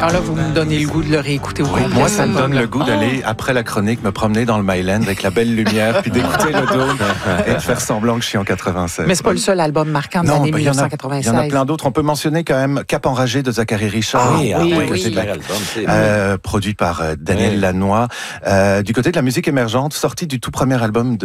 Alors là, vous me donnez le goût de le réécouter au complet. Moi, ça me donne le goût d'aller, après la chronique, me promener dans le Myland avec la belle lumière, puis d'écouter le Dôme et de faire semblant que je suis en 96. Mais c'est pas le seul album marquant de l'année 1996. Il y en a plein d'autres. On peut mentionner quand même Cap Enragé de Zachary Richard. Produit par Daniel Lanois. Du côté de la musique émergente, sorti du tout premier album de